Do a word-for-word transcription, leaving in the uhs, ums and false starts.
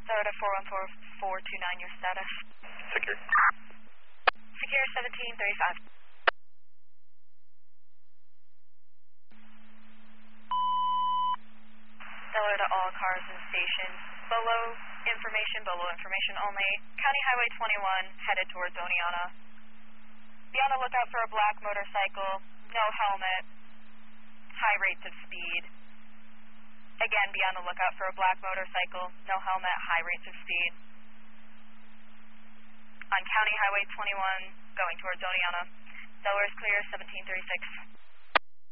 Florida four one four four two nine, your status. Secure. Secure seventeen thirty-five. Stellar to all cars and stations. Below information, below information only. County Highway twenty-one, headed towards Oneonta. Be on the lookout for a black motorcycle, no helmet, high rates of speed. Again, be on the lookout for a black motorcycle, no helmet, high rates of speed. On County Highway twenty-one, going towards Oneonta. Delaware is clear, seventeen thirty-six.